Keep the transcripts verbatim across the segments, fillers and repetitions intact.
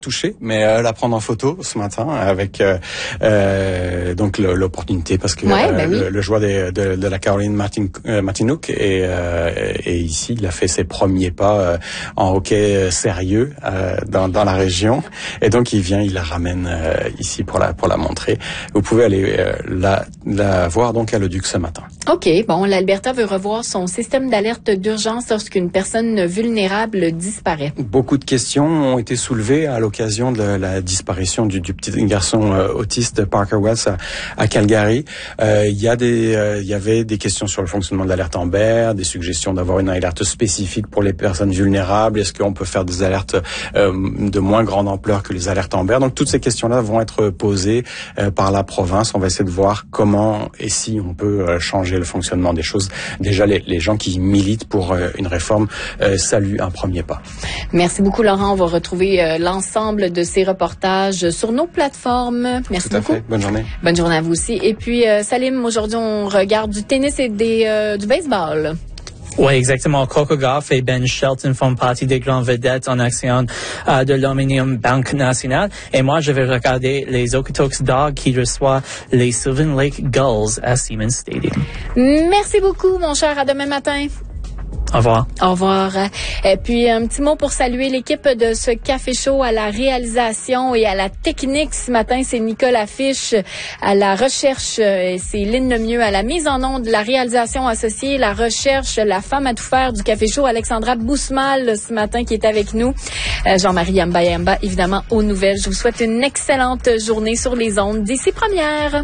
touché, mais euh, la prendre en photo ce matin avec euh, euh, donc le, l'opportunité parce que ouais, euh, ben oui. le, le joueur de, de, de la Caroline Martin, euh, Martinook et, euh, et ici il a fait ses premiers pas euh, en hockey sérieux euh, dans, dans la région et donc il vient, il la ramène euh, ici pour la pour la montrer. Vous pouvez aller euh, la, la voir donc à Leduc ce matin. OK, bon, l'Alberta veut revoir son système d'alerte d'urgence lorsqu'une personne vulnérable disparaît. Beaucoup de questions ont été soulevées à l'occasion de la disparition du, du petit garçon euh, autiste Parker Wells à, à Calgary. Euh, il y a des, euh, il y avait des questions sur le fonctionnement de l'alerte Amber, des suggestions d'avoir une alerte spécifique pour les personnes vulnérables. Est-ce qu'on peut faire des alertes euh, de moins grande ampleur que les alertes Amber? Donc toutes ces questions-là vont être posées euh, par la province. On va essayer de voir comment et si on peut euh, changer le fonctionnement des choses. Déjà, les, les gens qui militent pour euh, une réforme euh, saluent un premier pas. Merci beaucoup, Laurent. On va retrouver euh, l'ensemble de ces reportages sur nos plateformes. Merci Tout à beaucoup. fait. Bonne journée. Bonne journée à vous aussi. Et puis, euh, Salim, aujourd'hui, on regarde du tennis et des, euh, du baseball. Oui, exactement. Coco Gauff et Ben Shelton font partie des grandes vedettes en action euh, de l'Aluminium Banque Nationale. Et moi, je vais regarder les Okotoks Dogs qui reçoivent les Sylvan Lake Gulls à Siemens Stadium. Merci beaucoup, mon cher. À demain matin. Au revoir. Au revoir. Et puis, un petit mot pour saluer l'équipe de ce Café Show à la réalisation et à la technique. Ce matin, c'est Nicolas Fiche à la recherche et c'est Lynn Lemieux à la mise en onde, la réalisation associée, la recherche, la femme à tout faire du Café Show, Alexandra Boussemal, ce matin, qui est avec nous. Jean-Marie Yamba Yamba, évidemment, aux nouvelles. Je vous souhaite une excellente journée sur les ondes d'ici première.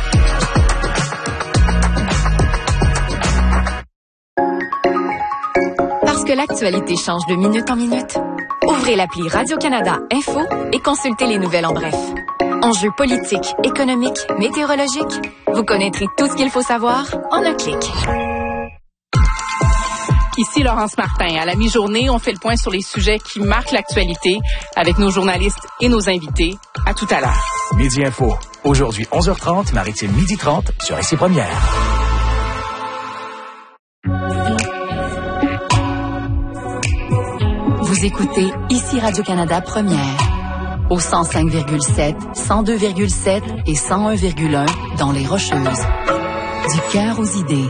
Parce que l'actualité change de minute en minute. Ouvrez l'appli Radio-Canada Info et consultez les nouvelles en bref. Enjeux politiques, économiques, météorologiques. Vous connaîtrez tout ce qu'il faut savoir en un clic. Ici Laurence Martin. À la mi-journée, on fait le point sur les sujets qui marquent l'actualité avec nos journalistes et nos invités. À tout à l'heure. Midi Info. Aujourd'hui, onze heures trente, Maritime midi trente sur Ici Première. Vous écoutez Ici Radio-Canada Première. Au cent cinq virgule sept, cent deux virgule sept et cent un virgule un dans les Rocheuses. Du cœur aux idées.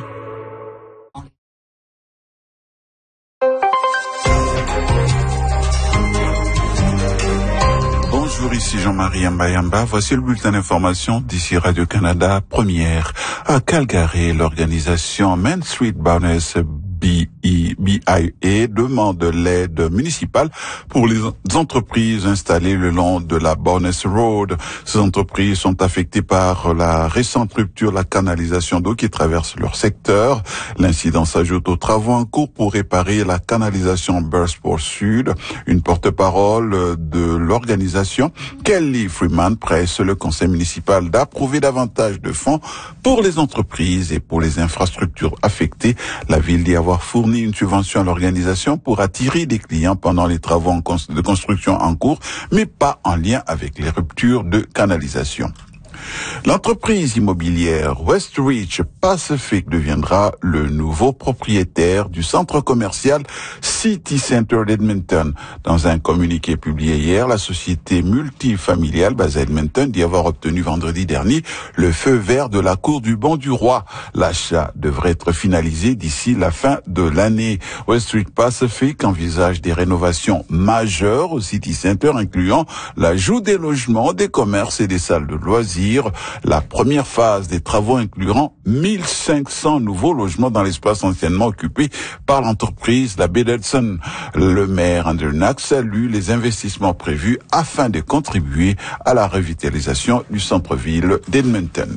Bonjour, ici Jean-Marie Yamba. Voici le bulletin d'information d'ici Radio-Canada Première. À Calgary, l'organisation Main Street Bonus B I A demande l'aide municipale pour les entreprises installées le long de la Bonus Road. Ces entreprises sont affectées par la récente rupture de la canalisation d'eau qui traverse leur secteur. L'incident s'ajoute aux travaux en cours pour réparer la canalisation Bursport Sud. Une porte-parole de l'organisation, Kelly Freeman, presse le conseil municipal d'approuver davantage de fonds pour les entreprises et pour les infrastructures affectées. La ville dit avoir fourni une subvention à l'organisation pour attirer des clients pendant les travaux de construction en cours, mais pas en lien avec les ruptures de canalisation. L'entreprise immobilière Westridge Pacific deviendra le nouveau propriétaire du centre commercial City Center d'Edmonton. Dans un communiqué publié hier, la société multifamiliale basée à Edmonton dit avoir obtenu vendredi dernier le feu vert de la Cour du Bon du Roi. L'achat devrait être finalisé d'ici la fin de l'année. Westridge Pacific envisage des rénovations majeures au City Center, incluant l'ajout des logements, des commerces et des salles de loisirs. La première phase des travaux incluront mille cinq cents nouveaux logements dans l'espace anciennement occupé par l'entreprise la baie d'Hudson. Le maire Andrew Knack salue les investissements prévus afin de contribuer à la revitalisation du centre-ville d'Edmonton.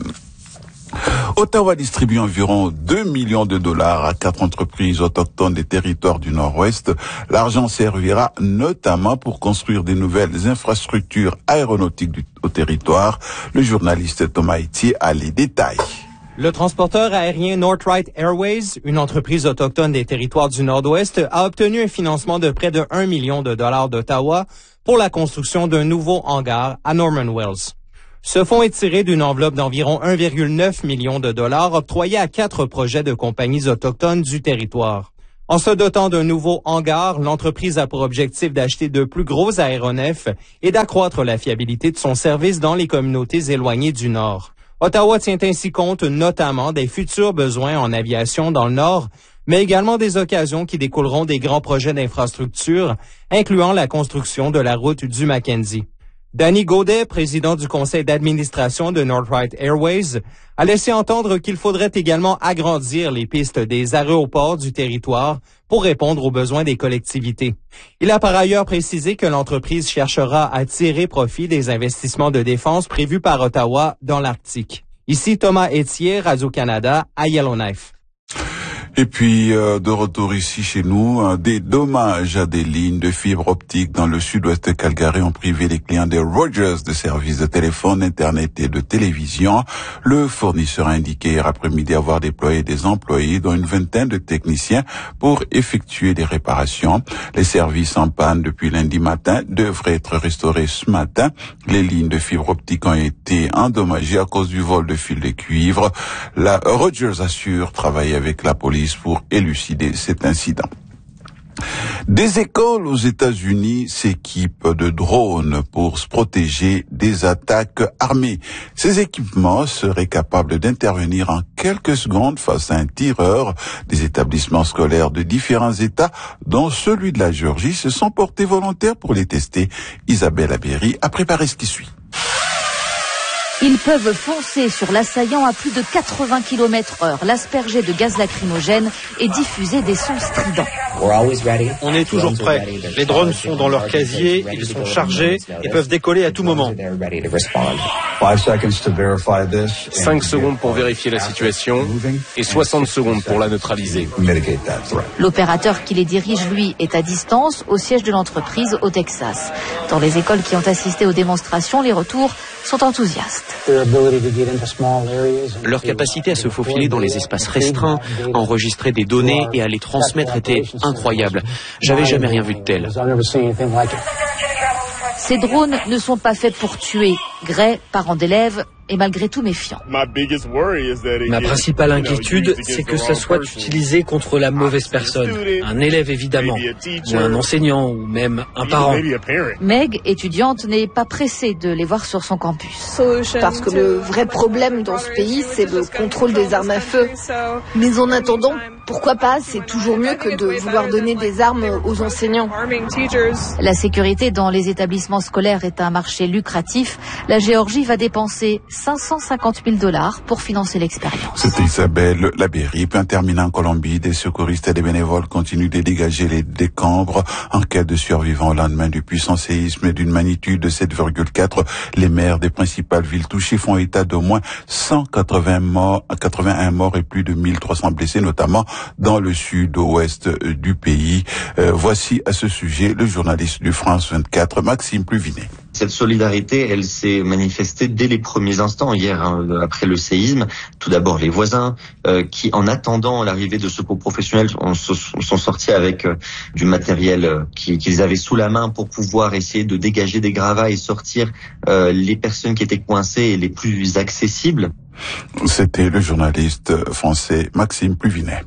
Ottawa distribue environ deux millions de dollars à quatre entreprises autochtones des territoires du Nord-Ouest. L'argent servira notamment pour construire des nouvelles infrastructures aéronautiques du, au territoire. Le journaliste Thomas Etier a les détails. Le transporteur aérien Northright Airways, une entreprise autochtone des territoires du Nord-Ouest, a obtenu un financement de près de un million de dollars d'Ottawa pour la construction d'un nouveau hangar à Norman Wells. Ce fonds est tiré d'une enveloppe d'environ un virgule neuf million de dollars octroyée à quatre projets de compagnies autochtones du territoire. En se dotant d'un nouveau hangar, l'entreprise a pour objectif d'acheter de plus gros aéronefs et d'accroître la fiabilité de son service dans les communautés éloignées du Nord. Ottawa tient ainsi compte notamment des futurs besoins en aviation dans le Nord, mais également des occasions qui découleront des grands projets d'infrastructure, incluant la construction de la route du Mackenzie. Danny Gaudet, président du conseil d'administration de Northright Airways, a laissé entendre qu'il faudrait également agrandir les pistes des aéroports du territoire pour répondre aux besoins des collectivités. Il a par ailleurs précisé que l'entreprise cherchera à tirer profit des investissements de défense prévus par Ottawa dans l'Arctique. Ici Thomas Etier, Radio-Canada, à Yellowknife. Et puis, euh, de retour ici chez nous, euh, des dommages à des lignes de fibre optique dans le sud-ouest de Calgary ont privé les clients de Rogers de services de téléphone, Internet et de télévision. Le fournisseur a indiqué hier après-midi avoir déployé des employés, dont une vingtaine de techniciens, pour effectuer des réparations. Les services en panne depuis lundi matin devraient être restaurés ce matin. Les lignes de fibre optique ont été endommagées à cause du vol de fils de cuivre. La Rogers assure travailler avec la police pour élucider cet incident. Des écoles aux États-Unis s'équipent de drones pour se protéger des attaques armées. Ces équipements seraient capables d'intervenir en quelques secondes face à un tireur. Des établissements scolaires de différents États, dont celui de la Géorgie, se sont portés volontaires pour les tester. Isabelle Aberry a préparé ce qui suit. Ils peuvent foncer sur l'assaillant à plus de quatre-vingts kilomètres heure, l'asperger de gaz lacrymogène et diffuser des sons stridents. On est toujours prêts. Les drones sont dans leur casier, ils sont chargés et peuvent décoller à tout moment. Cinq secondes pour vérifier la situation et soixante secondes pour la neutraliser. L'opérateur qui les dirige, lui, est à distance au siège de l'entreprise au Texas. Dans les écoles qui ont assisté aux démonstrations, les retours sont enthousiastes. Leur capacité à se faufiler dans les espaces restreints, à enregistrer des données et à les transmettre était incroyable. J'avais jamais rien vu de tel. Ces drones ne sont pas faits pour tuer. Gray, parent d'élèves, est malgré tout méfiant. Ma principale inquiétude, c'est que ça soit utilisé contre la mauvaise personne. Un élève évidemment, ou un enseignant, ou même un parent. Meg, étudiante, n'est pas pressée de les voir sur son campus. Parce que le vrai problème dans ce pays, c'est le contrôle des armes à feu. Mais en attendant, pourquoi pas, c'est toujours mieux que de vouloir donner des armes aux enseignants. La sécurité dans les établissements scolaires est un marché lucratif. La Géorgie va dépenser cinq cent cinquante mille dollars pour financer l'expérience. C'était Isabelle Labéry. Puis en terminant en Colombie, des secouristes et des bénévoles continuent de dégager les décombres en quête de survivants au lendemain du puissant séisme d'une magnitude de sept virgule quatre. Les maires des principales villes touchées font état d'au moins cent quatre-vingts morts, quatre-vingt-un morts et plus de mille trois cents blessés, notamment dans le sud-ouest du pays. Euh, voici à ce sujet le journaliste du France vingt-quatre, Maxime Pluvinet. Cette solidarité, elle s'est manifestée dès les premiers instants hier, hein, après le séisme. Tout d'abord, les voisins euh, qui, en attendant l'arrivée de secours professionnels, on, sont sortis avec euh, du matériel euh, qu'ils avaient sous la main pour pouvoir essayer de dégager des gravats et sortir euh, les personnes qui étaient coincées et les plus accessibles. C'était le journaliste français Maxime Pluvinet.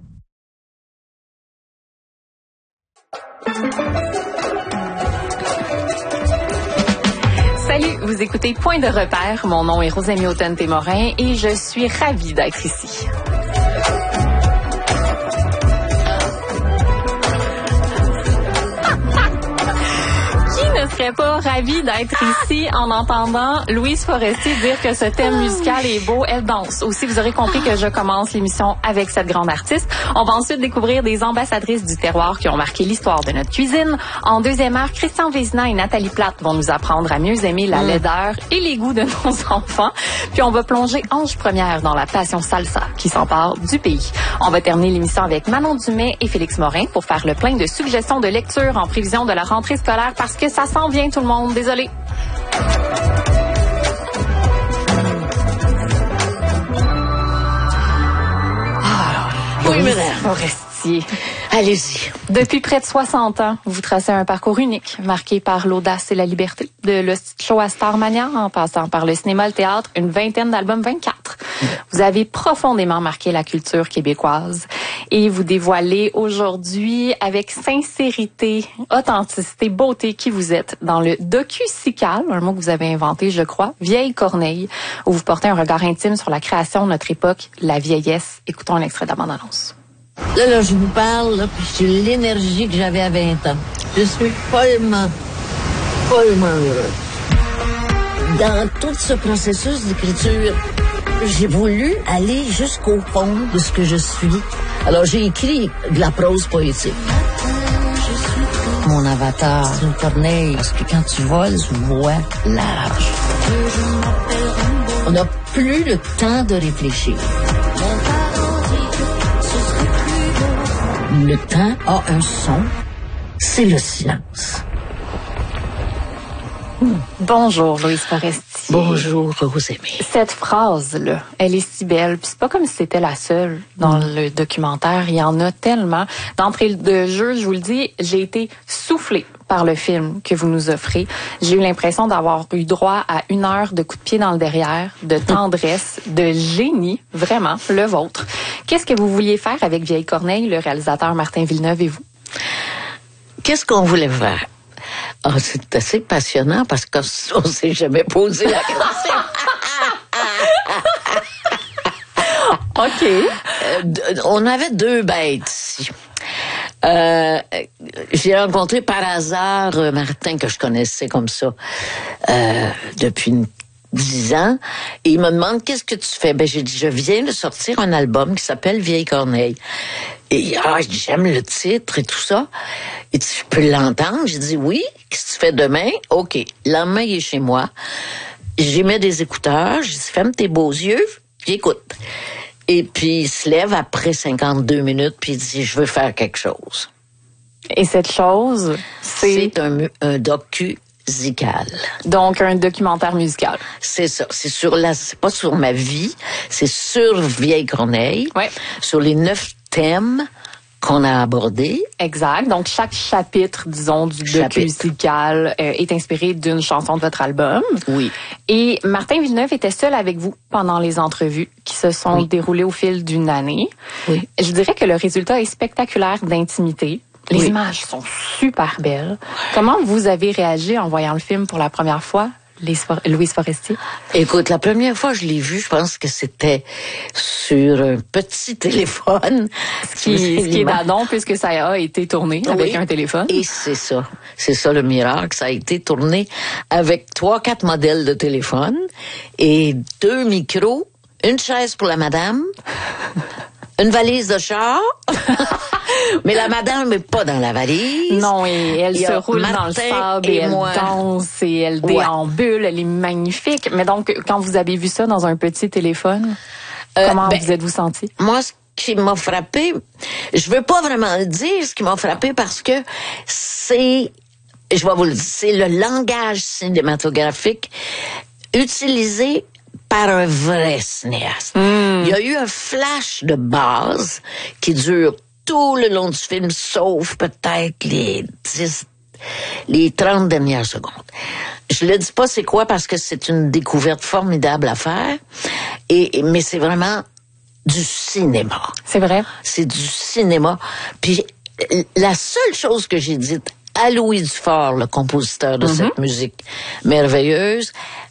Salut, vous écoutez Point de repère. Mon nom est Rosemie Automne-Témorin et je suis ravie d'être ici. Je ne serais pas ravie d'être ici en entendant Louise Forestier dire que ce thème musical est beau. Elle danse. Aussi, vous aurez compris que je commence l'émission avec cette grande artiste. On va ensuite découvrir des ambassadrices du terroir qui ont marqué l'histoire de notre cuisine. En deuxième heure, Christian Vézina et Nathalie Plate vont nous apprendre à mieux aimer la laideur et les goûts de nos enfants. Puis on va plonger Ange Première dans la passion salsa qui s'empare du pays. On va terminer l'émission avec Manon Dumais et Félix Morin pour faire le plein de suggestions de lecture en prévision de la rentrée scolaire parce que ça s'en vient tout le monde. Désolé. Ah, oui, madame. Forestier. Allez-y. Depuis près de soixante ans, vous tracez un parcours unique, marqué par l'audace et la liberté. De le show à Starmania, en passant par le cinéma, le théâtre, une vingtaine d'albums, vingt-quatre. Vous avez profondément marqué la culture québécoise. et vous dévoilez aujourd'hui avec sincérité, authenticité, beauté qui vous êtes dans le docu-sical, un mot que vous avez inventé, je crois, Vieille Corneille, où vous portez un regard intime sur la création de notre époque, la vieillesse. Écoutons un extrait de la bande-annonce. Là, là, je vous parle, là, puis j'ai l'énergie que j'avais à vingt ans. Je suis follement, follement heureuse. Dans tout ce processus d'écriture, j'ai voulu aller jusqu'au fond de ce que je suis. Alors, j'ai écrit de la prose poétique. Mon avatar, c'est une corneille, parce que quand tu voles, tu vois large. On n'a plus le temps de réfléchir. Le temps a un son, c'est le silence. Bonjour, Louise Forestier. Bonjour, Rosemée. Cette phrase-là, elle est si belle. Puis c'est pas comme si c'était la seule dans mm. le documentaire. Il y en a tellement. D'entrée de jeu, je vous le dis, j'ai été soufflée par le film que vous nous offrez. J'ai eu l'impression d'avoir eu droit à une heure de coups de pied dans le derrière, de tendresse, de génie, vraiment, le vôtre. Qu'est-ce que vous vouliez faire avec Vieille Corneille, le réalisateur Martin Villeneuve et vous? Qu'est-ce qu'on voulait faire? Oh, c'est assez passionnant parce qu'on ne s'est jamais posé la question. OK. Euh, on avait deux bêtes ici. Euh, j'ai rencontré par hasard euh, Martin, que je connaissais comme ça, euh, depuis une dix ans, et il me demande qu'est-ce que tu fais. Ben j'ai dit je viens de sortir un album qui s'appelle Vieille Corneille. Et ah, je dis j'aime le titre et tout ça. Et tu peux l'entendre. J'ai dit oui. Qu'est-ce que tu fais demain? Ok. Le lendemain il est chez moi. J'ai mis des écouteurs. J'ai dit ferme tes beaux yeux. Puis écoute. Et puis il se lève après cinquante-deux minutes puis il dit je veux faire quelque chose. Et cette chose, c'est, c'est un, un docu. Musical. Donc, un documentaire musical. C'est ça. C'est sur la, c'est pas sur ma vie, c'est sur Vieille Corneille. Ouais. Sur les neuf thèmes qu'on a abordés. Exact. Donc, chaque chapitre, disons, du docu musical euh, est inspiré d'une chanson de votre album. Oui. Et Martin Villeneuve était seul avec vous pendant les entrevues qui se sont oui. déroulées au fil d'une année. Oui. Je dirais que le résultat est spectaculaire d'intimité. Les oui. images sont super belles. Comment vous avez réagi en voyant le film pour la première fois, Louise Forestier? Écoute, la première fois que je l'ai vu, je pense que c'était sur un petit téléphone. Ce qui, ce qui est d'adon, puisque ça a été tourné oui. avec un téléphone. Et c'est ça. C'est ça le miracle. Ça a été tourné avec trois, quatre modèles de téléphone et deux micros, une chaise pour la madame, une valise de char. Mais la madame n'est pas dans la valise. Non, et elle se roule Martin dans le sable et, et elle moi. danse et elle déambule. Ouais. Elle est magnifique. Mais donc, quand vous avez vu ça dans un petit téléphone, euh, comment ben, vous êtes-vous senti? Moi, ce qui m'a frappé, je veux pas vraiment le dire ce qui m'a frappé parce que c'est, je vais vous le dire, c'est le langage cinématographique utilisé par un vrai cinéaste. Mm. Il y a eu un flash de base qui dure tout le long du film, sauf peut-être les dix, les trente dernières secondes. Je le dis pas c'est quoi parce que c'est une découverte formidable à faire, et, mais c'est vraiment du cinéma. C'est vrai? C'est du cinéma. Puis la seule chose que j'ai dite à Louis Dufort, le compositeur de mm-hmm. cette musique merveilleuse,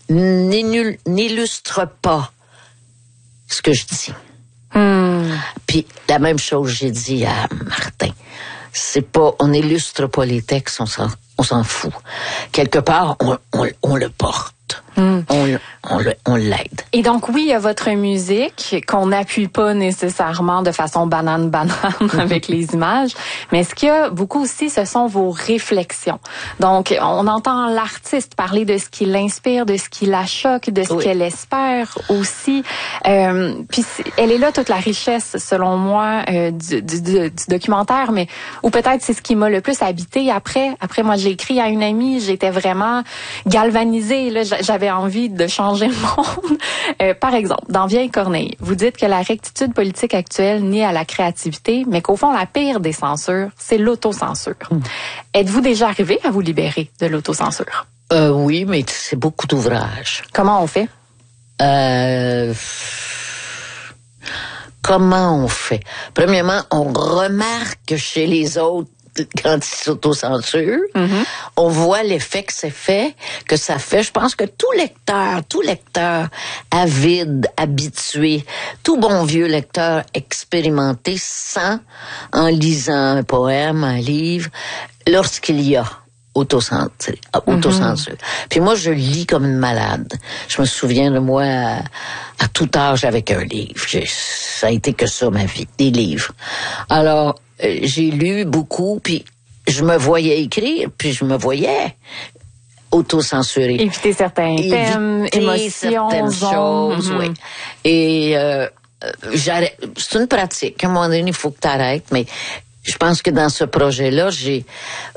n'illustre pas ce que je dis. Hmm. Puis la même chose j'ai dit à Martin. C'est pas, on n'illustre pas les textes, on s'en, on s'en fout. Quelque part, on, on, on le porte. Mm. On, on, on l'aide. Et donc, oui, il y a votre musique qu'on n'appuie pas nécessairement de façon banane-banane avec les images, mais ce qu'il y a beaucoup aussi, ce sont vos réflexions. Donc, on entend l'artiste parler de ce qui l'inspire, de ce qui la choque, de ce oui. qu'elle espère aussi. Euh, puis, elle est là toute la richesse, selon moi, euh, du, du, du, du documentaire, mais ou peut-être c'est ce qui m'a le plus habité. Après, après moi, j'ai écrit à une amie, j'étais vraiment galvanisée, là, j'avais envie de changer le monde. Euh, par exemple, dans Vieille Corneille, vous dites que la rectitude politique actuelle nie à la créativité, mais qu'au fond, la pire des censures, c'est l'autocensure. Mmh. Êtes-vous déjà arrivé à vous libérer de l'autocensure? Euh, oui, mais c'est beaucoup d'ouvrages. Comment on fait? Euh... comment on fait? Premièrement, on remarque chez les autres quand ils s'autocensurent, mm-hmm. on voit l'effet que c'est fait, que ça fait. Je pense que tout lecteur, tout lecteur avide, habitué, tout bon vieux lecteur expérimenté sent, en lisant un poème, un livre, lorsqu'il y a autocensure. autocensure. Mm-hmm. Puis moi, je lis comme une malade. Je me souviens de moi à, à tout âge avec un livre. J'ai, ça a été que ça, ma vie, des livres. Alors, euh, j'ai lu beaucoup, puis je me voyais écrire, puis je me voyais autocensurer. Éviter certains Éviter thèmes, émotions, certaines zones. choses, Mm-hmm. oui. Et euh, j'arrête. C'est une pratique. À un moment donné, il faut que tu arrêtes, mais je pense que dans ce projet-là, j'ai...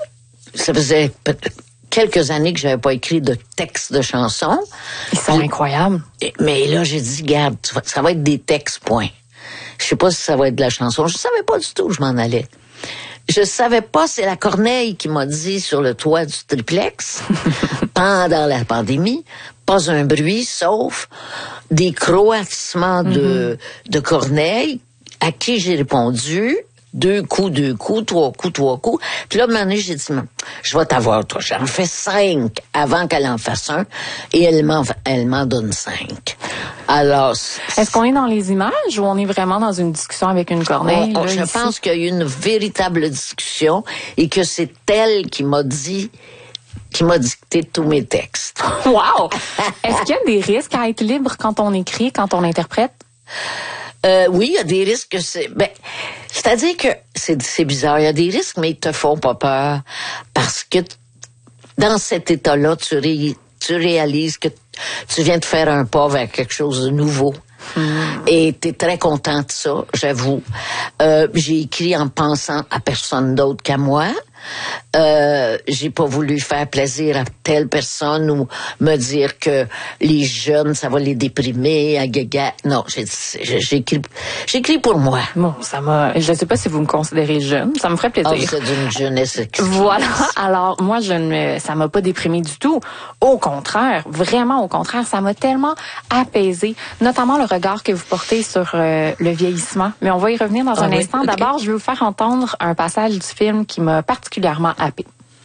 Ça faisait quelques années que j'avais pas écrit de textes de chansons. Ils sont incroyables. Mais là, j'ai dit, garde, ça va être des textes, point. Je sais pas si ça va être de la chanson. Je savais pas du tout où je m'en allais. Je savais pas, c'est la Corneille qui m'a dit sur le toit du triplex, pendant la pandémie, pas un bruit, sauf des croatissements mm-hmm. de, de Corneille, à qui j'ai répondu, deux coups, deux coups, trois coups, trois coups. Puis là, à un moment donné, j'ai dit, je vais t'avoir, toi. J'en fais cinq avant qu'elle en fasse un, et elle m'en, elle m'en donne cinq. Alors... Est-ce qu'on est dans les images ou on est vraiment dans une discussion avec une Corneille? On, là, je ici? pense qu'il y a eu une véritable discussion et que c'est elle qui m'a dit... qui m'a dicté tous mes textes. Wow! Est-ce qu'il y a des risques à être libre quand on écrit, quand on interprète? Euh, oui, il y a des risques. Que c'est, ben, c'est-à-dire que c'est, c'est bizarre. Il y a des risques, mais ils te font pas peur parce que dans cet état-là, tu, ré, tu réalises que tu viens de faire un pas vers quelque chose de nouveau. Mmh. Et t'es très content de ça, j'avoue. Euh, j'ai écrit en pensant à personne d'autre qu'à moi. Euh, j'ai pas voulu faire plaisir à telle personne ou me dire que les jeunes, ça va les déprimer, à gaga. Non, j'ai, j'ai, j'ai écrit, j'ai écrit pour moi. Bon, ça m'a, je sais pas si vous me considérez jeune, ça me ferait plaisir. Oh, c'est d'une jeunesse extrême. Voilà. Alors, moi, je ne, ça m'a pas déprimé du tout. Au contraire, vraiment au contraire, ça m'a tellement apaisé, notamment le regard que vous portez sur euh, le vieillissement. Mais on va y revenir dans ah, un oui? instant. Okay. D'abord, je vais vous faire entendre un passage du film qui m'a particulièrement happé.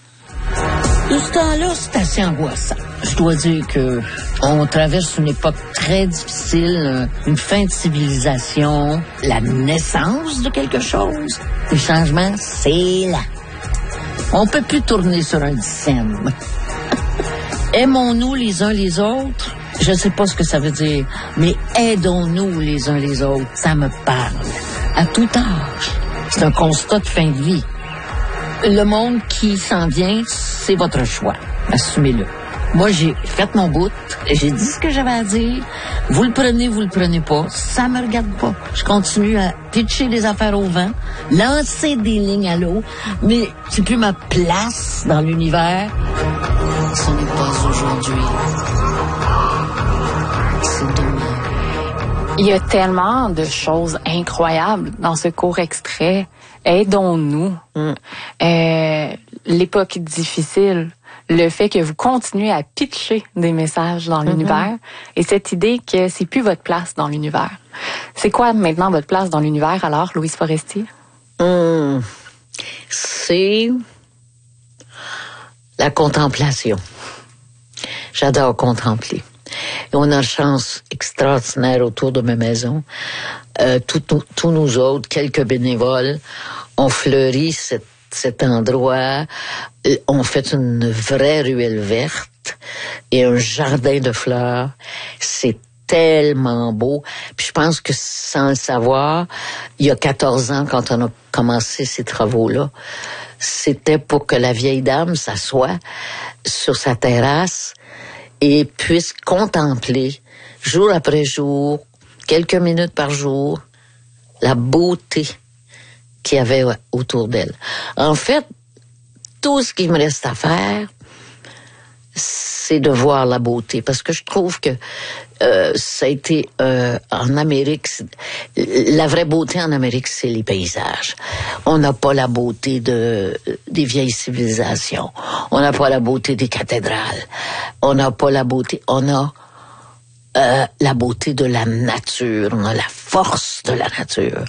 De ce temps-là, c'est assez angoissant. Je dois dire que on traverse une époque très difficile, une fin de civilisation, la naissance de quelque chose. Le changement, c'est là. On peut plus tourner sur un dixaine. Aimons-nous les uns les autres? Je sais pas ce que ça veut dire, mais aidons-nous les uns les autres. Ça me parle. À tout âge. C'est un constat de fin de vie. Le monde qui s'en vient, c'est votre choix. Assumez-le. Moi, j'ai fait mon bout. J'ai dit ce que j'avais à dire. Vous le prenez, vous le prenez pas. Ça me regarde pas. Je continue à pitcher des affaires au vent, lancer des lignes à l'eau, mais c'est plus ma place dans l'univers. Ce n'est pas aujourd'hui. C'est demain. Il y a tellement de choses incroyables dans ce court extrait. Aidons-nous. Mm. Euh, l'époque difficile, le fait que vous continuez à pitcher des messages dans mm-hmm. l'univers et cette idée que c'est plus votre place dans l'univers. C'est quoi maintenant votre place dans l'univers alors, Louise Forestier? Mm. C'est la contemplation. J'adore contempler. Et on a une chance extraordinaire autour de ma maison. Euh, tous nous autres, quelques bénévoles, on fleurit cet, cet endroit. On fait une vraie ruelle verte et un jardin de fleurs. C'est tellement beau. Puis je pense que sans le savoir, il y a quatorze ans, quand on a commencé ces travaux-là, c'était pour que la vieille dame s'assoie sur sa terrasse et puisse contempler, jour après jour, quelques minutes par jour, la beauté qu'il y avait autour d'elle. En fait, tout ce qu'il me reste à faire, c'est de voir la beauté. Parce que je trouve que euh, ça a été euh, en Amérique, la vraie beauté en Amérique, c'est les paysages. On n'a pas la beauté de des vieilles civilisations. On n'a pas la beauté des cathédrales. On n'a pas la beauté. On a euh, la beauté de la nature, on a la force de la nature.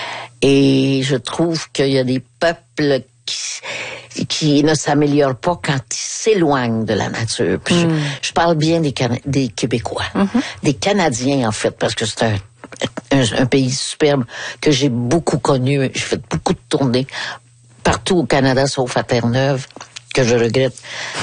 Et je trouve qu'il y a des peuples qui, qui ne s'améliorent pas quand ils s'éloignent de la nature. Puis mm. je, je parle bien des, Cana- des Québécois, mm-hmm. des Canadiens en fait, parce que c'est un, un, un pays superbe que j'ai beaucoup connu. J'ai fait beaucoup de tournées partout au Canada, sauf à Terre-Neuve, que je regrette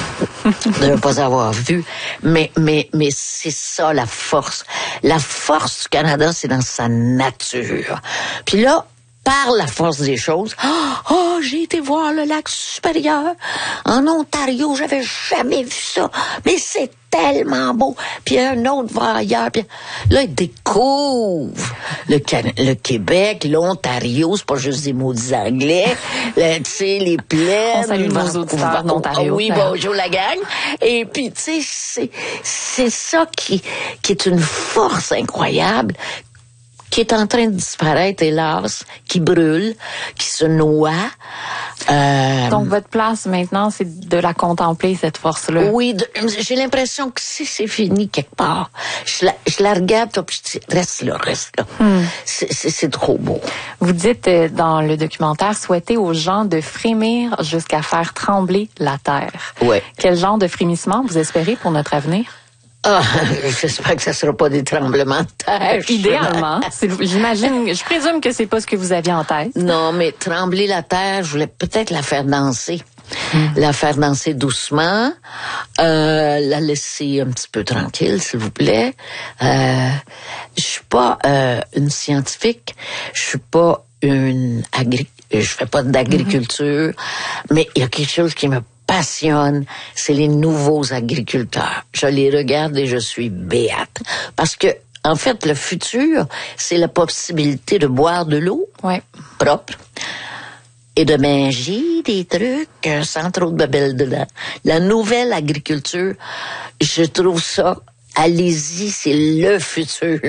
de ne pas avoir vu. Mais, mais, mais c'est ça la force. La force du Canada, c'est dans sa nature. Puis là, par la force des choses, oh, oh, j'ai été voir le lac supérieur en Ontario, j'avais jamais vu ça, mais c'est tellement beau. Puis un autre va ailleurs, puis là, il découvre le, Can- le Québec, l'Ontario, c'est pas juste des maudits anglais, tu sais, les plaines. On salue nos auditeurs d'Ontario. Oh, oui, bonjour la gang. Et puis, tu sais, c'est, c'est ça qui, qui est une force incroyable, qui est en train de disparaître, hélas, qui brûle, qui se noie. Euh, Donc, votre place maintenant, c'est de la contempler, cette force-là. Oui, de, j'ai l'impression que si c'est fini quelque part, je la, je la regarde, puis je dis, reste là, reste là. Hmm. C'est, c'est, c'est trop beau. Vous dites euh, dans le documentaire, souhaiter aux gens de frémir jusqu'à faire trembler la terre. Ouais. Quel genre de frémissement vous espérez pour notre avenir? Ah, j'espère que ça sera pas des tremblements de terre. Idéalement. C'est, j'imagine, je présume que c'est pas ce que vous aviez en tête. Non, mais trembler la terre, je voulais peut-être la faire danser. Mmh. La faire danser doucement, euh, la laisser un petit peu tranquille, s'il vous plaît. Euh, je suis pas euh, une scientifique, je suis pas une agri, je fais pas d'agriculture, mmh. mais il y a quelque chose qui me passionne, c'est les nouveaux agriculteurs. Je les regarde et je suis béate. Parce que, en fait, le futur, c'est la possibilité de boire de l'eau ouais. propre et de manger des trucs sans trop de babelle dedans. La nouvelle agriculture, je trouve ça, allez-y, c'est le futur.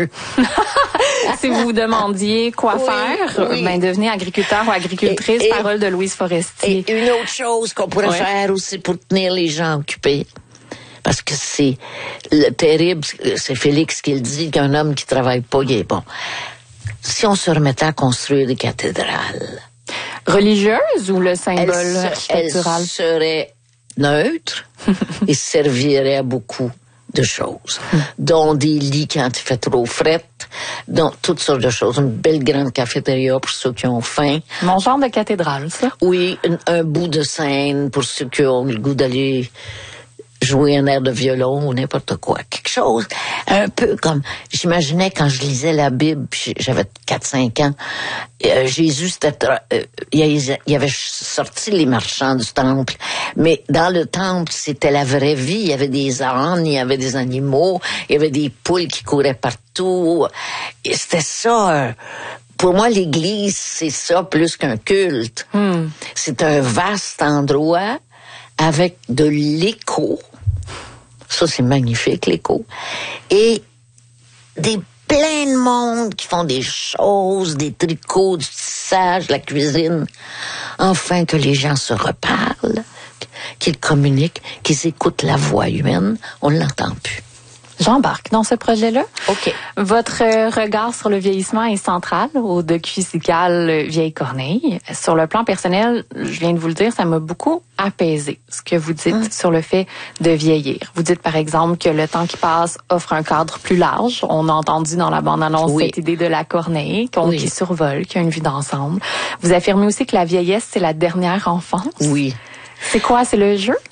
Si vous vous demandiez quoi oui, faire, oui. ben devenez agriculteur ou agricultrice, et, et, parole de Louise Forestier. Et une autre chose qu'on pourrait ouais. faire aussi pour tenir les gens occupés, parce que c'est le terrible, c'est Félix qui le dit, qu'un homme qui travaille pas, il est bon. Si on se remettait à construire des cathédrales. Religieuses ou le symbole elle, architectural? Elle serait neutre et servirait à beaucoup de choses, dont des lits quand il fait trop fret, dont toutes sortes de choses. Une belle grande cafétéria pour ceux qui ont faim. Mon genre de cathédrale, ça? Oui, un, un bout de scène pour ceux qui ont le goût d'aller jouer un air de violon ou n'importe quoi. Quelque chose un peu comme... J'imaginais quand je lisais la Bible, puis j'avais quatre cinq ans, euh, Jésus, c'était... Euh, il avait sorti les marchands du temple, mais dans le temple, c'était la vraie vie. Il y avait des ânes, il y avait des animaux, il y avait des poules qui couraient partout. Et c'était ça... Euh, Pour moi, l'Église, c'est ça plus qu'un culte. Hmm. C'est un vaste endroit avec de l'écho. Ça, c'est magnifique, l'écho. Et des plein de monde qui font des choses, des tricots, du tissage, la cuisine. Enfin, que les gens se reparlent, qu'ils communiquent, qu'ils écoutent la voix humaine. On ne l'entend plus. J'embarque dans ce projet-là. OK. Votre regard sur le vieillissement est central au docu-musical Vieille Corneille. Sur le plan personnel, je viens de vous le dire, ça m'a beaucoup apaisé, ce que vous dites mmh. sur le fait de vieillir. Vous dites, par exemple, que le temps qui passe offre un cadre plus large. On a entendu dans la bande-annonce oui. cette idée de la Corneille, qu'on, oui. qui survole, qui a une vie d'ensemble. Vous affirmez aussi que la vieillesse, c'est la dernière enfance. Oui. C'est quoi? C'est le jeu?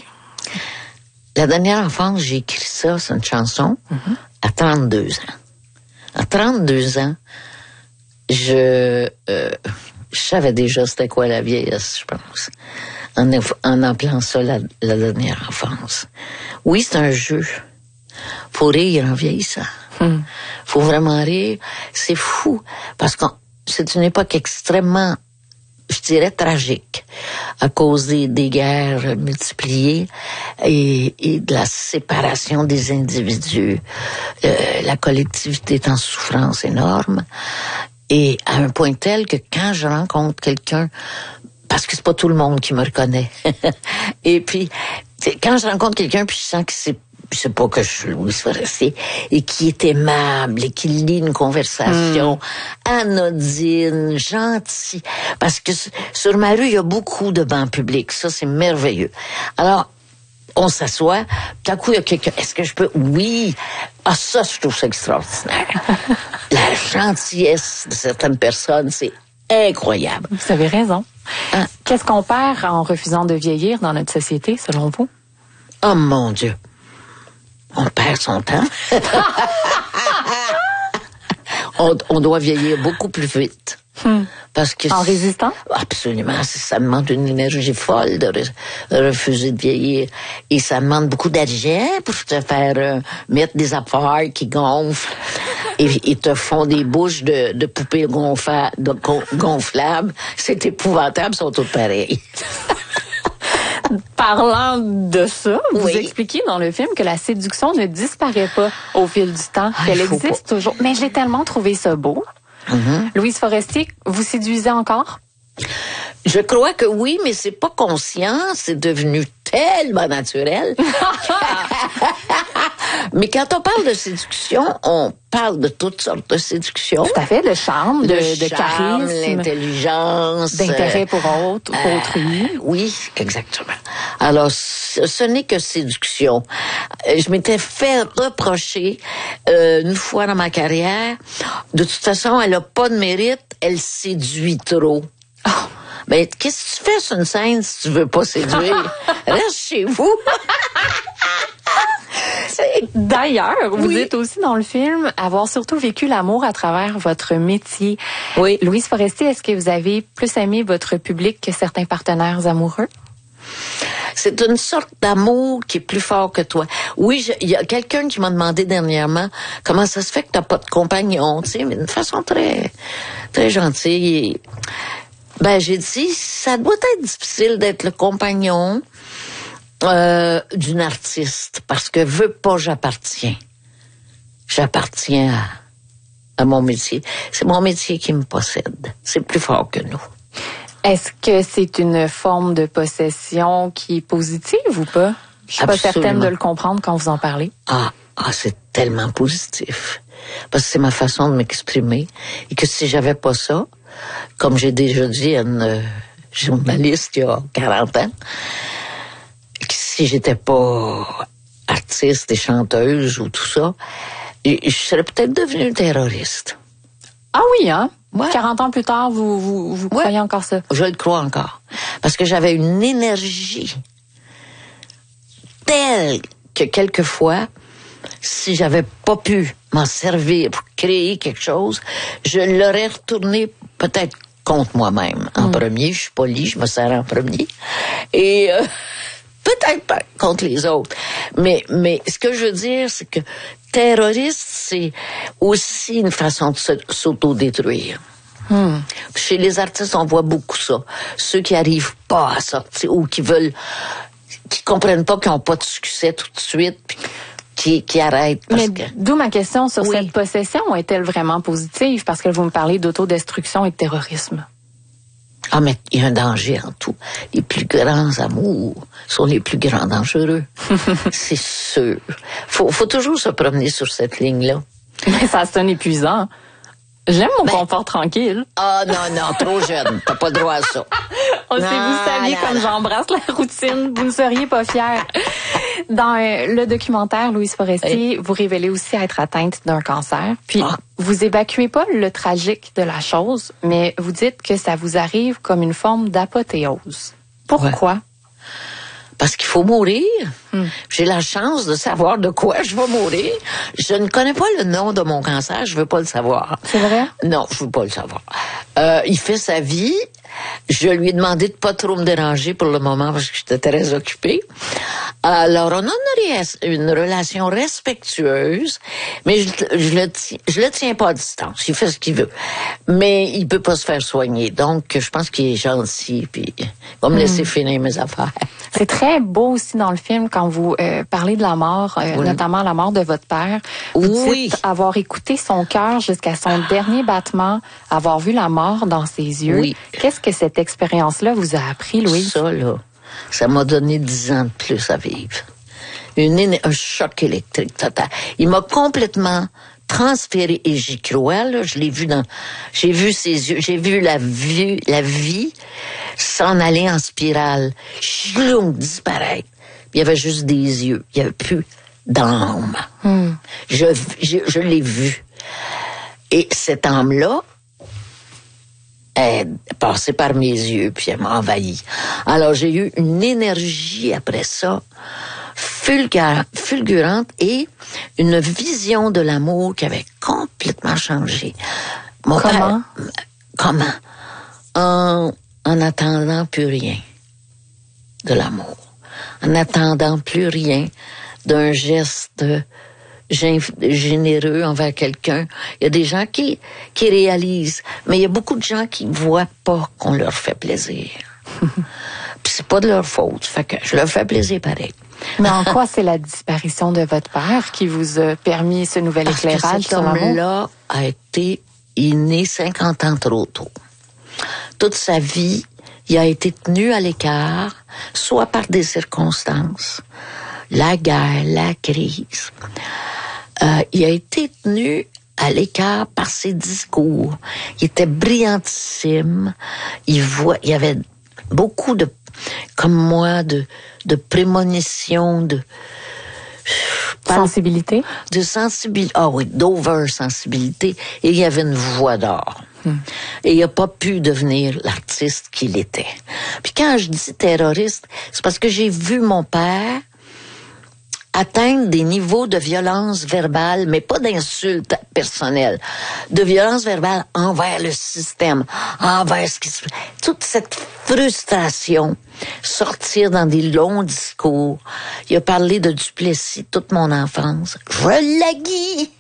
La dernière enfance, j'ai écrit ça, c'est une chanson, mm-hmm. à trente-deux ans. À trente-deux ans, je, euh, je savais déjà c'était quoi la vieillesse, je pense, en, en appelant ça la, la dernière enfance. Oui, c'est un jeu. Faut rire en vieillissant. Mm. Faut vraiment rire. C'est fou, parce que c'est une époque extrêmement, je dirais, tragique, à cause des, des guerres multipliées et, et de la séparation des individus. Euh, la collectivité est en souffrance énorme, et à un point tel que quand je rencontre quelqu'un, parce que c'est pas tout le monde qui me reconnaît, et puis quand je rencontre quelqu'un puis je sens que c'est c'est pas que je suis Louis Forestier, et qui est aimable, et qui lit une conversation mm. anodine, gentille. Parce que sur ma rue, il y a beaucoup de bancs publics. Ça, c'est merveilleux. Alors, on s'assoit, tout à coup, il y a quelqu'un. Est-ce que je peux? Oui. Ah, ça, je trouve ça extraordinaire. La gentillesse de certaines personnes, c'est incroyable. Vous avez raison. Hein? Qu'est-ce qu'on perd en refusant de vieillir dans notre société, selon vous? Oh mon Dieu. On perd son temps. on, on doit vieillir beaucoup plus vite. Hmm. Parce que en résistant? Absolument. Ça demande une énergie folle de, re, de refuser de vieillir. Et ça demande beaucoup d'argent pour te faire euh, mettre des affaires qui gonflent et, et te font des bouches de, de poupées gonfla, de, gonflables. C'est épouvantable, ils sont toutes pareilles. Parlant de ça, vous oui. expliquez dans le film que la séduction ne disparaît pas au fil du temps, ah, qu'elle existe pas. toujours. Mais j'ai tellement trouvé ça beau. Mm-hmm. Louise Forestier, vous séduisez encore? Je crois que oui, mais c'est pas conscient, c'est devenu tellement naturel. Mais quand on parle de séduction, on parle de toutes sortes de séduction. Tout à fait, de charme, de, de, de charme, charisme, l'intelligence, d'intérêt pour autre, euh, autrui. Oui, exactement. Alors, ce, ce n'est que séduction. Je m'étais fait reprocher euh, une fois dans ma carrière, de toute façon, elle a pas de mérite, elle séduit trop. Oh. Mais qu'est-ce que tu fais sur une scène si tu veux pas séduire? Reste chez vous. D'ailleurs, vous oui. dites aussi dans le film avoir surtout vécu l'amour à travers votre métier. Oui. Louise Forestier, est-ce que vous avez plus aimé votre public que certains partenaires amoureux? C'est une sorte d'amour qui est plus fort que toi. Oui, il y a quelqu'un qui m'a demandé dernièrement comment ça se fait que t'as pas de compagnon, tu sais, mais d'une façon très, très gentille. Ben, j'ai dit, ça doit être difficile d'être le compagnon euh, d'une artiste, parce que veux pas, j'appartiens. J'appartiens à, à mon métier. C'est mon métier qui me possède. C'est plus fort que nous. Est-ce que c'est une forme de possession qui est positive ou pas? Je suis Absolument. pas certaine de le comprendre quand vous en parlez. Ah, ah, c'est tellement positif. Parce que c'est ma façon de m'exprimer. Et que si j'avais pas ça, comme j'ai déjà dit à une euh, journaliste il y a quarante ans, que si j'étais pas artiste et chanteuse ou tout ça, je serais peut-être devenue terroriste. Ah oui, hein? Ouais. quarante ans plus tard, vous, vous, vous ouais. croyez encore ça? Je le crois encore. Parce que j'avais une énergie telle que quelquefois, si j'avais pas pu m'en servir pour créer quelque chose, je l'aurais retourné peut-être contre moi-même en mm. premier. Je suis polie, je me sers en premier. Et euh, peut-être pas contre les autres. Mais, mais ce que je veux dire, c'est que terroriste, c'est aussi une façon de s'autodétruire. Hmm. Chez les artistes, on voit beaucoup ça. Ceux qui arrivent pas à sortir ou qui veulent, qui comprennent pas qu'ils n'ont pas de succès tout de suite, puis qui, qui arrêtent. Parce Mais que... d'où ma question sur oui. cette possession, est-elle vraiment positive? Parce que vous me parlez d'autodestruction et de terrorisme. Ah, mais il y a un danger en tout. Les plus grands amours sont les plus grands dangereux. C'est sûr. Faut, faut toujours se promener sur cette ligne-là. Mais ça sonne épuisant. J'aime mon ben, confort tranquille. Ah oh, non, non, trop jeune. T'as pas droit à ça. Oh, si vous saviez non, comme non. j'embrasse la routine, vous ne seriez pas fière. Dans euh, le documentaire Louise Forestier, Et... vous révélez aussi être atteinte d'un cancer. Puis, ah. vous évacuez pas le tragique de la chose, mais vous dites que ça vous arrive comme une forme d'apothéose. Pourquoi? Ouais. Parce qu'il faut mourir. Hmm. J'ai la chance de savoir de quoi je vais mourir. Je ne connais pas le nom de mon cancer, je veux pas le savoir. C'est vrai? Non, je veux pas le savoir. Euh, il fait sa vie. Je lui ai demandé de pas trop me déranger pour le moment parce que j'étais très occupée. Alors, on a une, une relation respectueuse, mais je, je le tiens, je le tiens pas à distance. Il fait ce qu'il veut. Mais il peut pas se faire soigner. Donc, je pense qu'il est gentil, puis il va me mmh. laisser finir mes affaires. C'est très beau aussi dans le film quand vous euh, parlez de la mort, euh, oui. notamment la mort de votre père. Vous oui. dites avoir écouté son cœur jusqu'à son dernier battement, avoir vu la mort dans ses yeux. Oui. Qu'est-ce que cette expérience-là vous a appris, Louise? Ça, là, ça m'a donné dix ans de plus à vivre. une, un choc électrique total. Il m'a complètement transféré et j'y crois, là. Je l'ai vu dans, j'ai vu ses yeux, j'ai vu la vie, la vie s'en aller en spirale, chloum, disparaître. Il y avait juste des yeux. Il y avait plus d'âme. Hmm. Je, je, je l'ai vu. Et cette âme-là, elle est passée par mes yeux, puis elle m'a envahi. Alors, j'ai eu une énergie après ça, fulgurante, fulgurante et une vision de l'amour qui avait complètement changé. Mon comment? Père, comment? En, en attendant plus rien de l'amour. En attendant plus rien d'un geste généreux envers quelqu'un. Il y a des gens qui, qui réalisent, mais il y a beaucoup de gens qui voient pas qu'on leur fait plaisir. Puis c'est pas de leur faute, fait que je leur fais plaisir pareil. Mais en quoi c'est la disparition de votre père qui vous a permis ce nouvel Parce éclairage que cet homme-là a été, il est né cinquante ans trop tôt. Toute sa vie, il a été tenu à l'écart, soit par des circonstances, la guerre, la crise. Euh, il a été tenu à l'écart par ses discours. Il était brillantissime. Il voit, il y avait beaucoup de, comme moi, de, de prémonition, de sensibilité, de sensibilité. Ah oui, d'over-sensibilité. Et il y avait une voix d'or. Hmm. Et il n'a pas pu devenir l'artiste qu'il était. Puis quand je dis terroriste, c'est parce que j'ai vu mon père atteindre des niveaux de violence verbale, mais pas d'insultes personnelles, de violence verbale envers le système, envers ce qui se... Toute cette frustration, sortir dans des longs discours. Il a parlé de Duplessis toute mon enfance. Je l'aguis!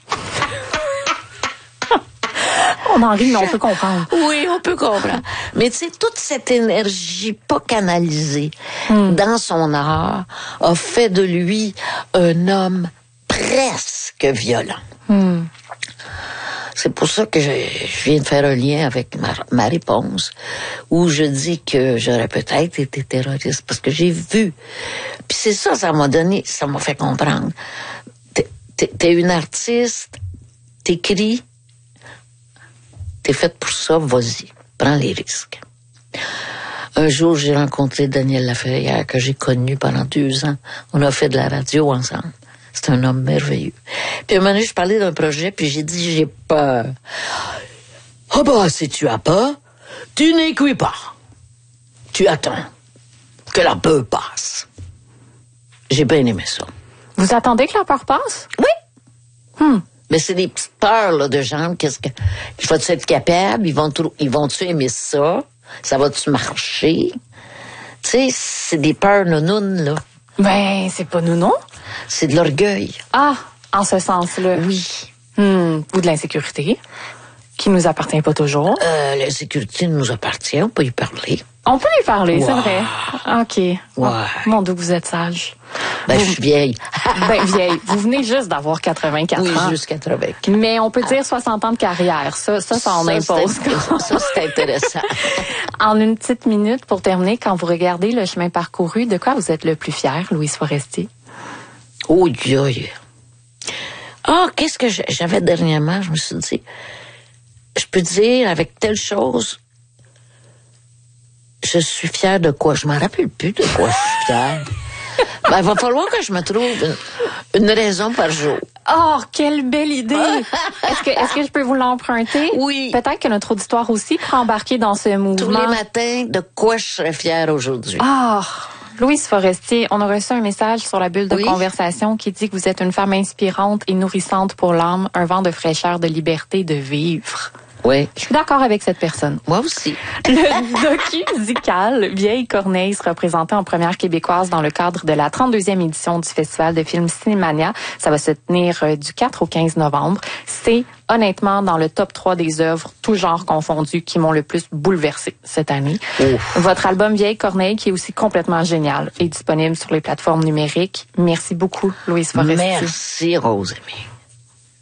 On en rit, mais on peut comprendre. Oui, on peut comprendre. Mais tu sais, toute cette énergie pas canalisée mm. dans son art a fait de lui un homme presque violent. Mm. C'est pour ça que je, je viens de faire un lien avec ma, ma réponse, où je dis que j'aurais peut-être été terroriste, parce que j'ai vu. Puis c'est ça, ça m'a donné, ça m'a fait comprendre. T'es, t'es, t'es une artiste, t'écris, t'es faite pour ça, vas-y, prends les risques. Un jour, j'ai rencontré Daniel Laferrière, que j'ai connu pendant deux ans. On a fait de la radio ensemble. C'est un homme merveilleux. Puis à un moment donné, je parlais d'un projet, puis j'ai dit, j'ai peur. Ah bah, si tu as peur, tu n'écris pas. Tu attends que la peur passe. J'ai bien aimé ça. Vous attendez que la peur passe? Oui. Hmm. Mais c'est des petites peurs là, de gens. Qu'est-ce que vas-tu être capable? Ils vont ils vont-tu aimer ça? Ça va-tu marcher? Tu sais, c'est des peurs nounounes, là. Ben, c'est pas nounou. C'est de l'orgueil. Ah, en ce sens-là. Oui. Hmm. Ou de l'insécurité, qui nous appartient pas toujours. Euh, l'insécurité nous appartient, on peut y parler. On peut y parler, wow. C'est vrai. OK. Ouais. Oh, mon Dieu, vous êtes sage. Ben, vous... je suis vieille. Ben, vieille. Vous venez juste d'avoir quatre-vingt-quatre oui, ans. Oui, juste quatre-vingt-quatre. Mais on peut dire soixante ans de carrière. Ça, ça, ça en ça, impose. C'est ça, c'est intéressant. En une petite minute, pour terminer, quand vous regardez le chemin parcouru, de quoi vous êtes le plus fier, Louise Forestier? Oh, Dieu. Ah, oh, qu'est-ce que j'avais dernièrement? Je me suis dit, je peux dire avec telle chose, je suis fière de quoi? Je m'en rappelle plus de quoi je suis fière. Ben, il va falloir que je me trouve une, une raison par jour. Oh, quelle belle idée! Est-ce que, est-ce que je peux vous l'emprunter? Oui. Peut-être que notre auditoire aussi pourra embarquer dans ce mouvement. Tous les matins, de quoi je serais fière aujourd'hui? Ah! Louise Forestier, on a reçu un message sur la bulle de oui. conversation qui dit que vous êtes une femme inspirante et nourrissante pour l'âme, un vent de fraîcheur, de liberté, de vivre. Oui. Je suis d'accord avec cette personne. Moi aussi. Le docu-musical Vieille Corneille se représentait en première québécoise dans le cadre de la trente-deuxième édition du Festival de films Cinémania. Ça va se tenir du quatre au quinze novembre. C'est honnêtement dans le top trois des œuvres, tous genres confondus, qui m'ont le plus bouleversé cette année. Ouf. Votre album Vieille Corneille, qui est aussi complètement génial, est disponible sur les plateformes numériques. Merci beaucoup, Louise Forestier. Merci, Rose-Aimée.